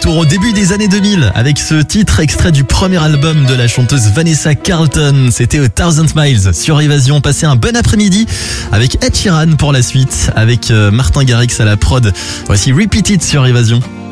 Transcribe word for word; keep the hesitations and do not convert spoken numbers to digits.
retour au début des années deux mille avec ce titre extrait du premier album de la chanteuse Vanessa Carlton. C'était A Thousand Miles sur Évasion. Passez un bon après-midi avec Ed Sheeran pour la suite, avec Martin Garrix à la prod. Voici Repeat It sur Évasion.